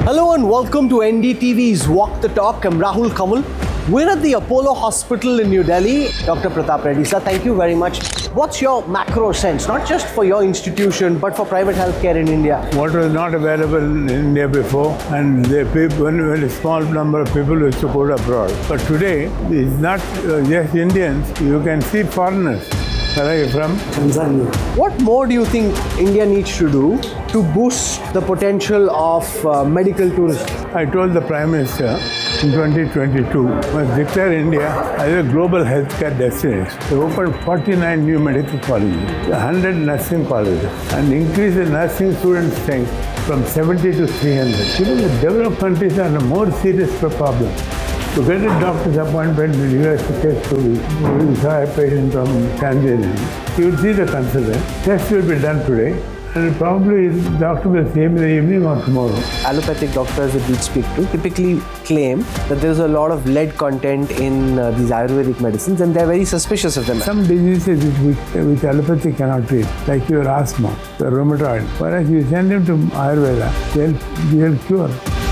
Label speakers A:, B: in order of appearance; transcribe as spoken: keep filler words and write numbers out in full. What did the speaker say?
A: Hello and welcome to N D T V's Walk the Talk. I'm Rahul Kamal. We're at the Apollo Hospital in New Delhi. Doctor Pratap Reddy sir, thank you very much. What's your macro sense, not just for your institution, but for private healthcare in India?
B: What was not available in India before, and the people, when a small number of people used to go abroad. But today, it's not uh, just Indians, you can see foreigners. Where are you from?
A: Tanzania. What more do you think India needs to do to boost the potential of uh, medical tourism?
B: I told the Prime Minister in twenty twenty-two, must declare India as a global healthcare destination. They opened forty-nine new medical colleges, one hundred nursing colleges, and increased the nursing student strength from seventy to three hundred. You know, the developed countries are the more serious problem. To get a doctor's appointment in the U S, it takes two weeks. We saw a patient from Tanzania. You will see the consultant. Test will be done today, and probably the doctor will see him in the evening or tomorrow.
A: Allopathic doctors that we speak to typically claim that there's a lot of lead content in uh, these Ayurvedic medicines, and they're very suspicious of them.
B: Some diseases which, which allopathy cannot treat, like your asthma, the rheumatoid. Whereas you send him to Ayurveda, they'll, they'll cure.